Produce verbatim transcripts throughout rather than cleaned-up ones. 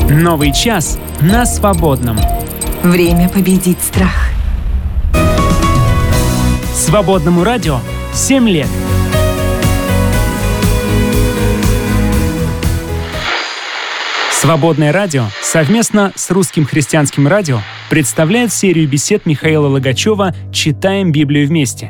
Новый час на Свободном. Время победить страх. Свободному радио семь лет. Свободное радио совместно с Русским христианским радио представляет серию бесед Михаила Логачева «Читаем Библию вместе».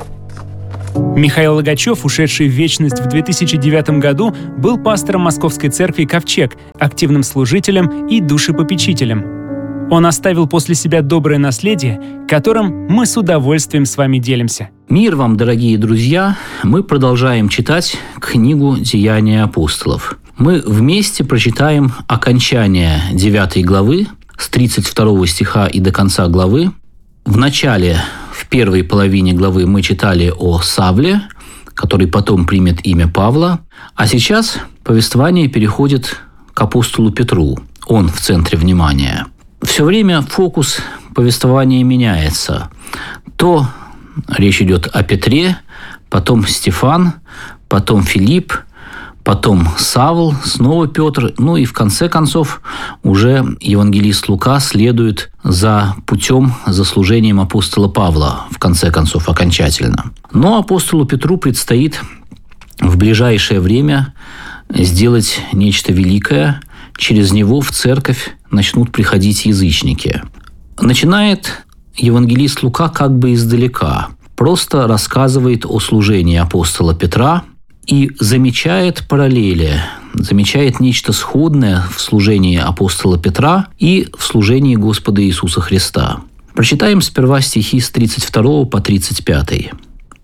Михаил Логачев, ушедший в вечность в две тысячи девятом году, был пастором Московской церкви «Ковчег», активным служителем и душепопечителем. Он оставил после себя доброе наследие, которым мы с удовольствием с вами делимся. Мир вам, дорогие друзья! Мы продолжаем читать книгу «Деяния апостолов». Мы вместе прочитаем окончание девятой главы с тридцать второго стиха и до конца главы. В начале, в первой половине главы мы читали о Савле, который потом примет имя Павла. А сейчас повествование переходит к апостолу Петру. Он в центре внимания. Все время фокус повествования меняется. То речь идет о Петре, потом Стефан, потом Филипп, потом Савл, снова Петр, ну и в конце концов уже евангелист Лука следует за путем, за служением апостола Павла, в конце концов, окончательно. Но апостолу Петру предстоит в ближайшее время сделать нечто великое. Через него в церковь начнут приходить язычники. Начинает евангелист Лука как бы издалека, просто рассказывает о служении апостола Петра, и замечает параллели, замечает нечто сходное в служении апостола Петра и в служении Господа Иисуса Христа. Прочитаем сперва стихи с тридцать второго по тридцать пятый.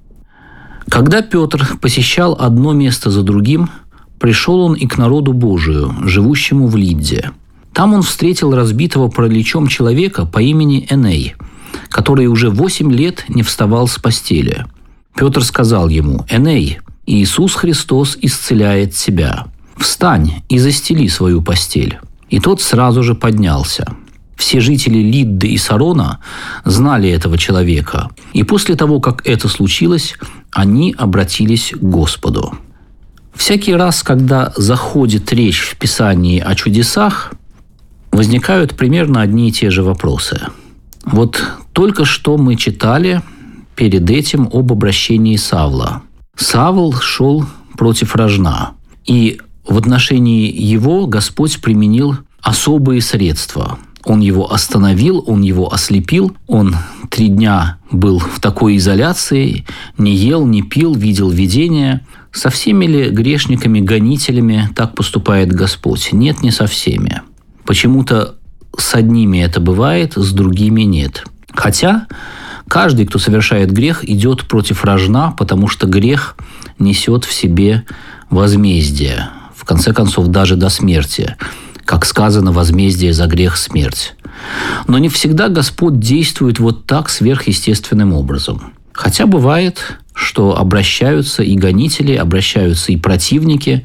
«Когда Петр посещал одно место за другим, пришел он и к народу Божию, живущему в Лидде. Там он встретил разбитого параличом человека по имени Эней, который уже восемь лет не вставал с постели. Петр сказал ему: «Эней, Иисус Христос исцеляет тебя. Встань и застели свою постель». И тот сразу же поднялся. Все жители Лидды и Сарона знали этого человека, и после того, как это случилось, они обратились к Господу. Всякий раз, когда заходит речь в Писании о чудесах, возникают примерно одни и те же вопросы. Вот только что мы читали перед этим об обращении Савла. Савл шел против рожна, и в отношении его Господь применил особые средства. Он его остановил, он его ослепил, он три дня был в такой изоляции, не ел, не пил, видел видения. Со всеми ли грешниками-гонителями так поступает Господь? Нет, не со всеми. Почему-то с одними это бывает, с другими нет. Хотя каждый, кто совершает грех, идет против рожна, потому что грех несет в себе возмездие. В конце концов, даже до смерти. Как сказано, возмездие за грех – смерть. Но не всегда Господь действует вот так сверхъестественным образом. Хотя бывает, что обращаются и гонители, обращаются и противники,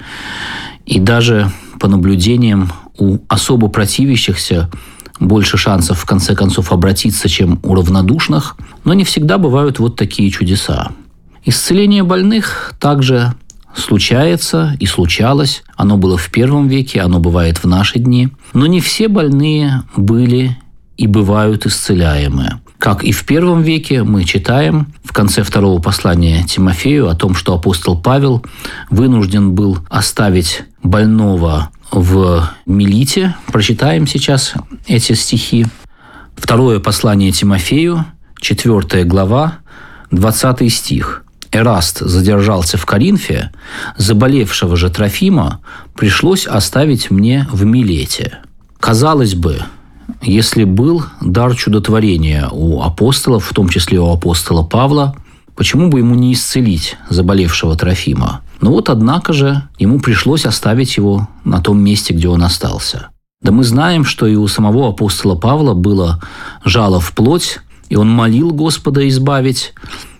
и даже по наблюдениям у особо противящихся больше шансов, в конце концов, обратиться, чем у равнодушных, но не всегда бывают вот такие чудеса. Исцеление больных также случается и случалось. Оно было в первом веке, оно бывает в наши дни. Но не все больные были и бывают исцеляемы. Как и в первом веке, мы читаем в конце второго послания Тимофею о том, что апостол Павел вынужден был оставить больного в Милите. Прочитаем сейчас эти стихи. Второе послание Тимофею, четвёртая глава, двадцатый стих. «Эраст задержался в Коринфе, заболевшего же Трофима пришлось оставить мне в Милете». Казалось бы, если был дар чудотворения у апостолов, в том числе у апостола Павла, почему бы ему не исцелить заболевшего Трофима? Но вот, однако же, ему пришлось оставить его на том месте, где он остался. Да мы знаем, что и у самого апостола Павла было жало в плоть, и он молил Господа избавить,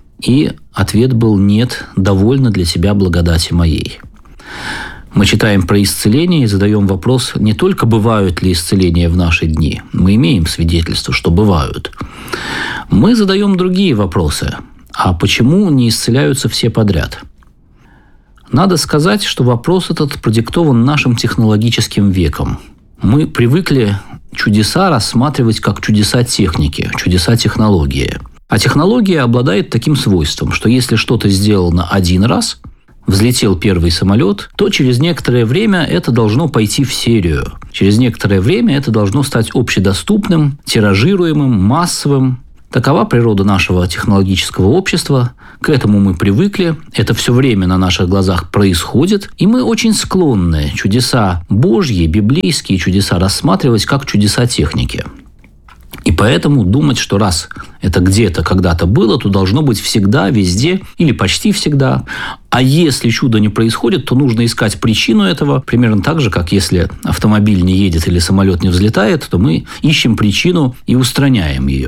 и ответ был: «Нет, довольно для тебя благодати моей». Мы читаем про исцеление и задаем вопрос, не только бывают ли исцеления в наши дни, мы имеем свидетельство, что бывают. Мы задаем другие вопросы. А почему не исцеляются все подряд? Надо сказать, что вопрос этот продиктован нашим технологическим веком. Мы привыкли чудеса рассматривать как чудеса техники, чудеса технологии. А технология обладает таким свойством, что если что-то сделано один раз, взлетел первый самолет, то через некоторое время это должно пойти в серию. Через некоторое время это должно стать общедоступным, тиражируемым, массовым. Такова природа нашего технологического общества. К этому мы привыкли. Это все время на наших глазах происходит. И мы очень склонны чудеса Божьи, библейские чудеса рассматривать как чудеса техники. И поэтому думать, что раз это где-то когда-то было, то должно быть всегда, везде или почти всегда. А если чудо не происходит, то нужно искать причину этого. Примерно так же, как если автомобиль не едет или самолет не взлетает, то мы ищем причину и устраняем ее.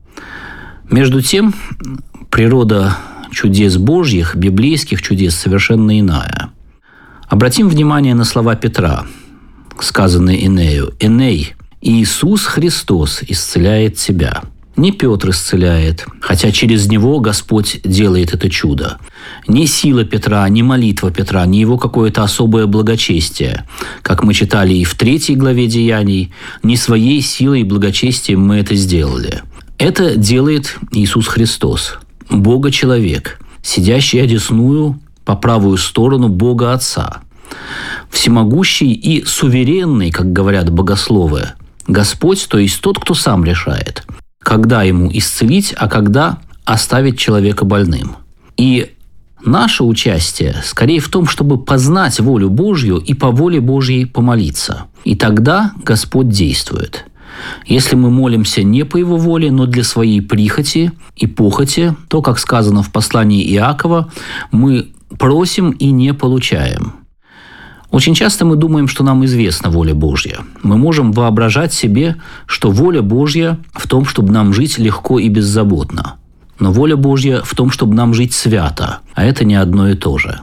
Между тем, природа чудес Божьих, библейских чудес совершенно иная. Обратим внимание на слова Петра, сказанные Энею. «Эней, Иисус Христос исцеляет тебя». Не Петр исцеляет, хотя через него Господь делает это чудо. Не сила Петра, не молитва Петра, не его какое-то особое благочестие. Как мы читали и в третьей главе Деяний, не своей силой и благочестием мы это сделали. Это делает Иисус Христос, Бога-человек, сидящий одесную по правую сторону Бога Отца. Всемогущий и суверенный, как говорят богословы, Господь, то есть тот, кто сам решает, когда ему исцелить, а когда оставить человека больным. И наше участие скорее в том, чтобы познать волю Божью и по воле Божьей помолиться. И тогда Господь действует. Если мы молимся не по Его воле, но для своей прихоти и похоти, то, как сказано в послании Иакова, мы просим и не получаем. Очень часто мы думаем, что нам известна воля Божья. Мы можем воображать себе, что воля Божья в том, чтобы нам жить легко и беззаботно. Но воля Божья в том, чтобы нам жить свято, а это не одно и то же.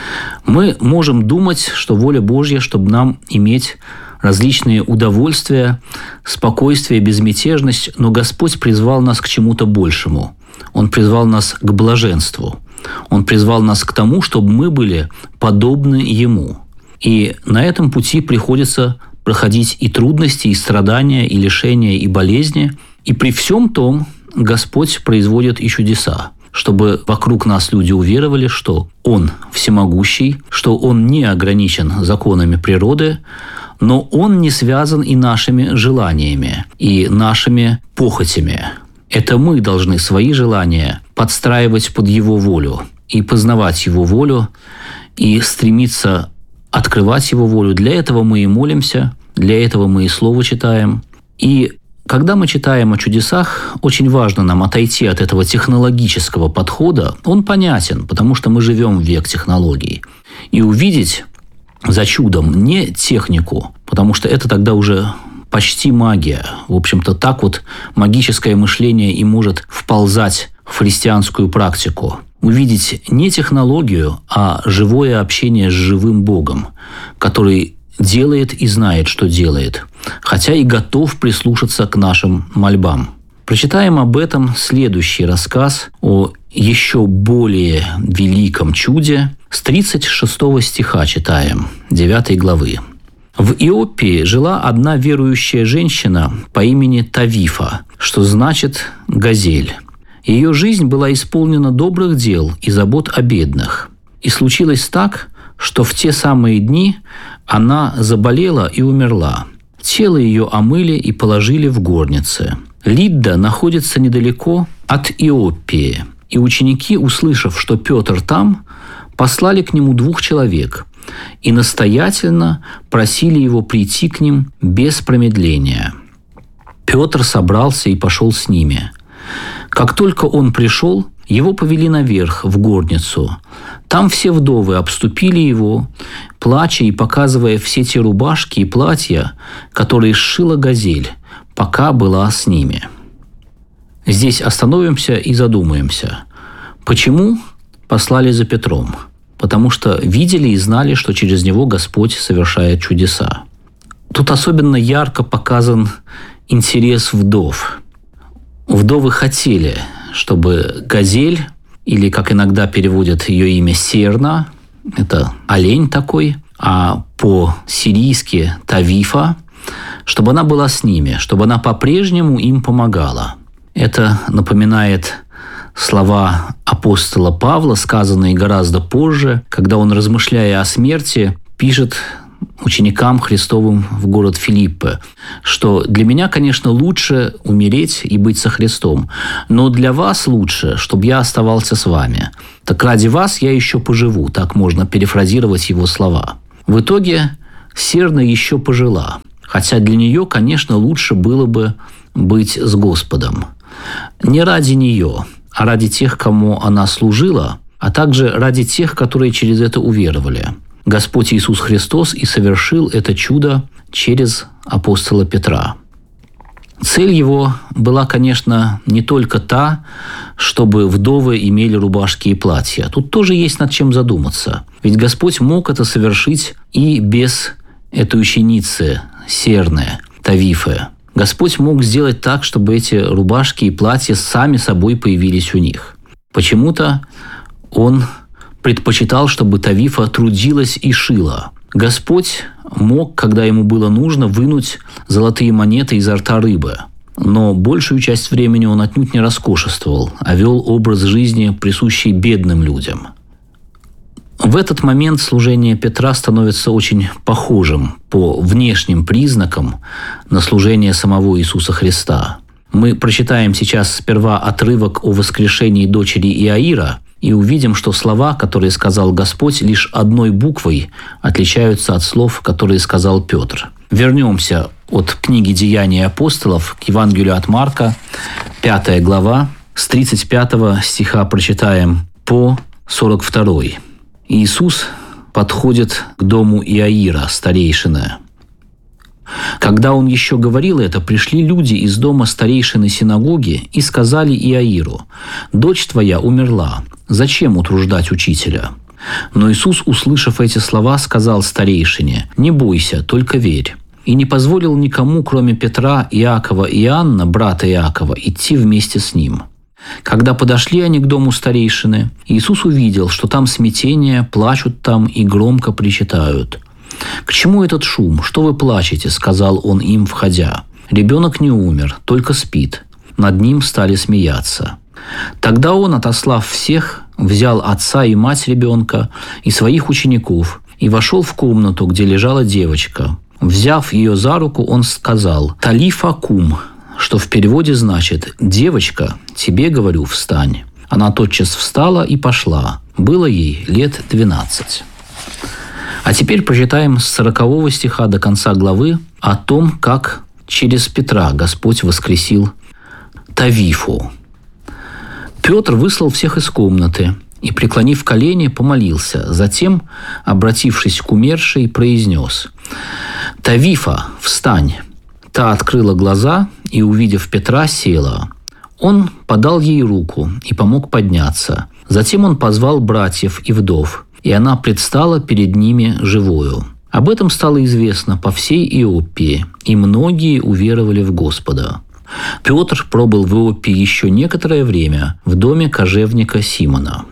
Мы можем думать, что воля Божья, чтобы нам иметь различные удовольствия, спокойствие, безмятежность, но Господь призвал нас к чему-то большему. Он призвал нас к блаженству. Он призвал нас к тому, чтобы мы были подобны Ему. И на этом пути приходится проходить и трудности, и страдания, и лишения, и болезни. И при всем том Господь производит и чудеса, чтобы вокруг нас люди уверовали, что Он всемогущий, что Он не ограничен законами природы, но Он не связан и нашими желаниями, и нашими похотями. Это мы должны свои желания подстраивать под Его волю и познавать Его волю, и стремиться открывать Его волю. Для этого мы и молимся, для этого мы и Слово читаем. И когда мы читаем о чудесах, очень важно нам отойти от этого технологического подхода. Он понятен, потому что мы живем в век технологий. И увидеть за чудом не технику, потому что это тогда уже почти магия. В общем-то, так вот магическое мышление и может вползать в христианскую практику. Увидеть не технологию, а живое общение с живым Богом, который делает и знает, что делает, хотя и готов прислушаться к нашим мольбам. Прочитаем об этом следующий рассказ о еще более великом чуде. С тридцать шестого стиха читаем, девятой главы. В Иоппии жила одна верующая женщина по имени Тавифа, что значит «газель». Ее жизнь была исполнена добрых дел и забот о бедных. И случилось так, что в те самые дни она заболела и умерла. Тело ее омыли и положили в горнице. Лидда находится недалеко от Иоппии, и ученики, услышав, что Петр там, послали к нему двух человек и настоятельно просили его прийти к ним без промедления. Петр собрался и пошел с ними. Как только он пришел, его повели наверх, в горницу. Там все вдовы обступили его, плача и показывая все те рубашки и платья, которые сшила газель, пока была с ними. Здесь остановимся и задумаемся. Почему послали за Петром? Потому что видели и знали, что через него Господь совершает чудеса. Тут особенно ярко показан интерес вдов. Вдовы хотели, чтобы газель, или, как иногда переводят ее имя, серна, это олень такой, а по-сирийски Тавифа, чтобы она была с ними, чтобы она по-прежнему им помогала. Это напоминает слова апостола Павла, сказанные гораздо позже, когда он, размышляя о смерти, пишет ученикам Христовым в город Филиппы, что для меня, конечно, лучше умереть и быть со Христом, но для вас лучше, чтобы я оставался с вами. Так ради вас я еще поживу, так можно перефразировать его слова. В итоге Серна еще пожила, хотя для нее, конечно, лучше было бы быть с Господом. Не ради нее, а ради тех, кому она служила, а также ради тех, которые через это уверовали. Господь Иисус Христос и совершил это чудо через апостола Петра. Цель его была, конечно, не только та, чтобы вдовы имели рубашки и платья. Тут тоже есть над чем задуматься. Ведь Господь мог это совершить и без этой ученицы Серны, Тавифы. Господь мог сделать так, чтобы эти рубашки и платья сами собой появились у них. Почему-то Он предпочитал, чтобы Тавифа трудилась и шила. Господь мог, когда ему было нужно, вынуть золотые монеты изо рта рыбы. Но большую часть времени он отнюдь не роскошествовал, а вел образ жизни, присущий бедным людям. В этот момент служение Петра становится очень похожим по внешним признакам на служение самого Иисуса Христа. Мы прочитаем сейчас сперва отрывок о воскрешении дочери Иаира и увидим, что слова, которые сказал Господь, лишь одной буквой отличаются от слов, которые сказал Петр. Вернемся от книги «Деяния апостолов» к Евангелию от Марка, пятая глава, с тридцать пятого стиха прочитаем по сорок второй. Иисус подходит к дому Иаира, старейшины. Когда он еще говорил это, пришли люди из дома старейшины синагоги и сказали Иаиру: «Дочь твоя умерла, зачем утруждать учителя?» Но Иисус, услышав эти слова, сказал старейшине: «Не бойся, только верь». И не позволил никому, кроме Петра, Иакова и Иоанна, брата Иакова, идти вместе с ним. Когда подошли они к дому старейшины, Иисус увидел, что там смятение, плачут там и громко причитают. «К чему этот шум? Что вы плачете?» – сказал он им, входя. «Ребенок не умер, только спит». Над ним стали смеяться. Тогда он, отослав всех, взял отца и мать ребенка и своих учеников и вошел в комнату, где лежала девочка. Взяв ее за руку, он сказал: «Талифа кум», что в переводе значит «девочка, тебе говорю, встань». Она тотчас встала и пошла. Было ей лет двенадцать. А теперь прочитаем с сорокового стиха до конца главы о том, как через Петра Господь воскресил Тавифу. Петр выслал всех из комнаты и, преклонив колени, помолился. Затем, обратившись к умершей, произнес: «Тавифа, встань!» Та открыла глаза и, увидев Петра, села. Он подал ей руку и помог подняться. Затем он позвал братьев и вдов, и она предстала перед ними живою. Об этом стало известно по всей Иоппии, и многие уверовали в Господа. Петр пробыл в Иоппии еще некоторое время в доме кожевника Симона.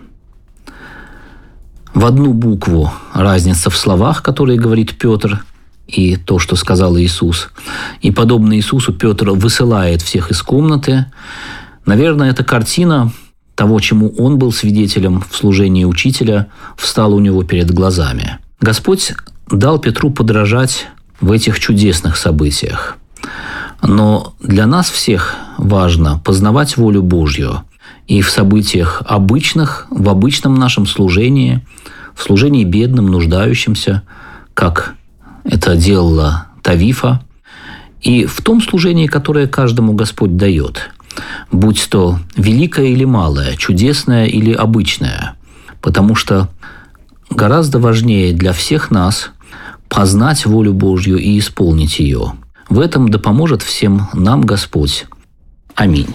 В одну букву разница в словах, которые говорит Петр, и то, что сказал Иисус. И, подобно Иисусу, Петр высылает всех из комнаты. Наверное, эта картина того, чему он был свидетелем в служении учителя, встала у него перед глазами. Господь дал Петру подражать в этих чудесных событиях. Но для нас всех важно познавать волю Божью и в событиях обычных, в обычном нашем служении, в служении бедным, нуждающимся, как это делала Тавифа, и в том служении, которое каждому Господь дает, будь то великое или малое, чудесное или обычное, потому что гораздо важнее для всех нас познать волю Божью и исполнить ее. В этом да поможет всем нам Господь. Аминь.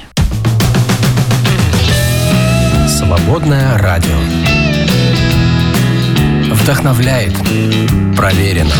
Свободное радио. Вдохновляет, проверено.